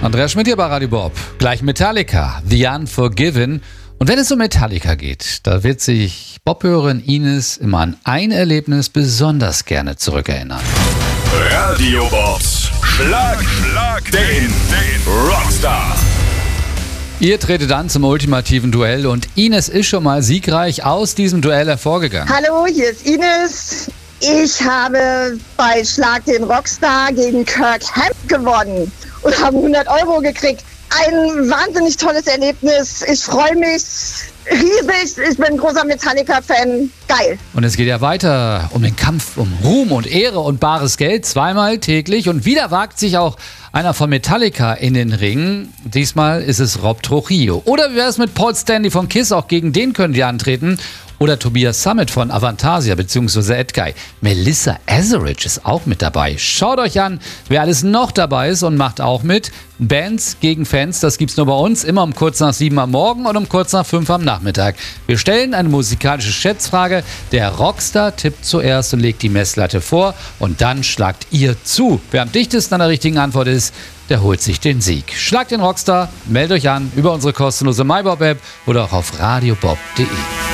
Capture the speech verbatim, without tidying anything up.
Andreas Schmidt hier bei Radio Bob. Gleich Metallica, The Unforgiven. Und wenn es um Metallica geht, da wird sich Bob-Hörerin Ines immer an ein Erlebnis besonders gerne zurückerinnern. Radio Bobs Schlag, Schlag den, den Rockstar. Ihr tretet an zum ultimativen Duell und Ines ist schon mal siegreich aus diesem Duell hervorgegangen. Hallo, hier ist Ines. Ich habe bei Schlag den Rockstar gegen Kirk Hammett gewonnen und habe hundert Euro gekriegt. Ein wahnsinnig tolles Erlebnis. Ich freue mich riesig. Ich bin ein großer Metallica-Fan. Geil. Und es geht ja weiter um den Kampf um Ruhm und Ehre und bares Geld. Zweimal täglich. Und wieder wagt sich auch einer von Metallica in den Ring. Diesmal ist es Rob Trujillo. Oder wie wäre es mit Paul Stanley von Kiss? Auch gegen den können die antreten. Oder Tobias Sammet von Avantasia bzw. Edguy. Melissa Etheridge ist auch mit dabei. Schaut euch an, wer alles noch dabei ist und macht auch mit. Bands gegen Fans, das gibt's nur bei uns. Immer um kurz nach sieben am Morgen und um kurz nach fünf am Nachmittag. Wir stellen eine musikalische Schätzfrage. Der Rockstar tippt zuerst und legt die Messlatte vor. Und dann schlagt ihr zu. Wer am dichtesten an der richtigen Antwort ist, der holt sich den Sieg. Schlagt den Rockstar, meldet euch an über unsere kostenlose MyBob-App oder auch auf radiobob punkt de.